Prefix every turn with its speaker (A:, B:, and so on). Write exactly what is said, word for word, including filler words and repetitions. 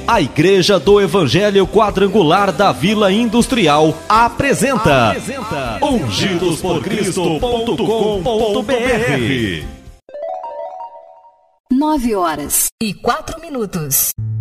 A: A Igreja do Evangelho Quadrangular da Vila Industrial apresenta, apresenta ungidos por cristo ponto com ponto b r.
B: Nove horas e quatro minutos.